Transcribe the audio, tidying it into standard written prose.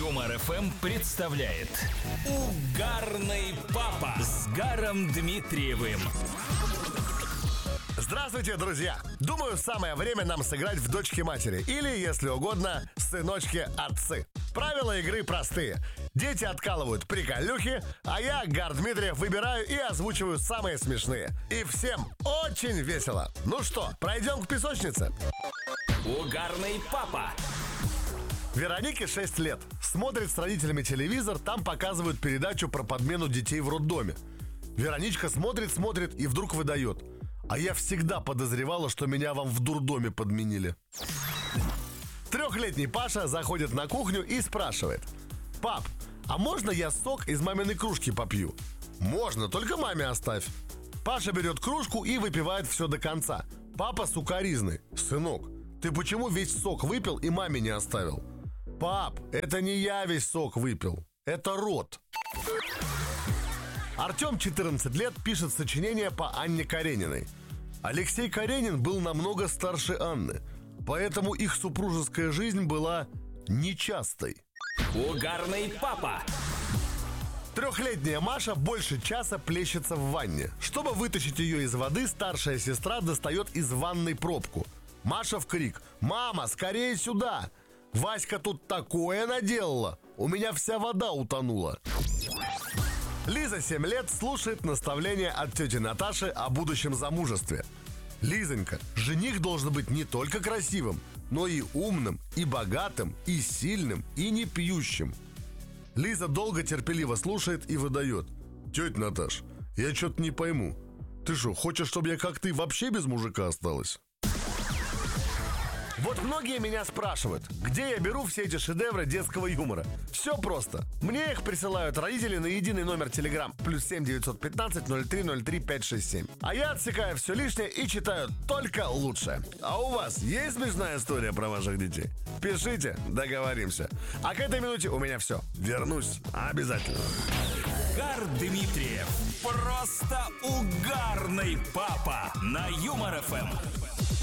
Юмор ФМ представляет Угарный папа с Гаром Дмитриевым. Здравствуйте, друзья! Думаю, самое время нам сыграть в дочки-матери. Или, если угодно, сыночки-отцы. Правила игры простые. Дети откалывают приколюхи, а я, Гар Дмитриев, выбираю и озвучиваю самые смешные. И всем очень весело. Ну что, пройдем к песочнице? Угарный папа. Веронике 6 лет. Смотрит с родителями телевизор, там показывают передачу про подмену детей в роддоме. Вероничка смотрит и вдруг выдает: а я всегда подозревала, что меня вам в дурдоме подменили. Трехлетний Паша заходит на кухню и спрашивает: пап, а можно я сок из маминой кружки попью? Можно, только маме оставь. Паша берет кружку и выпивает все до конца. Папа сукаризный: сынок, ты почему весь сок выпил и маме не оставил? Пап, это не я весь сок выпил, это рот. Артем, 14 лет, пишет сочинение по Анне Карениной. Алексей Каренин был намного старше Анны, поэтому их супружеская жизнь была нечастой. Угарный папа. Трехлетняя Маша больше часа плещется в ванне. Чтобы вытащить ее из воды, старшая сестра достает из ванной пробку. Маша вкрик: мама, скорее сюда! Васька тут такое наделала! У меня вся вода утонула. Лиза, 7 лет, слушает наставления от тети Наташи о будущем замужестве. Лизонька, жених должен быть не только красивым, но и умным, и богатым, и сильным, и не пьющим. Лиза долго терпеливо слушает и выдает: тетя Наташ, я что-то не пойму. Ты что, хочешь, чтобы я как ты вообще без мужика осталась? Вот многие меня спрашивают, где я беру все эти шедевры детского юмора. Все просто. Мне их присылают родители на единый номер Telegram +7 915 0303 567. А я отсекаю все лишнее и читаю только лучшее. А у вас есть смешная история про ваших детей? Пишите, договоримся. А к этой минуте у меня все. Вернусь обязательно. Гар Дмитриев. Просто угарный папа на Юмор ФМ.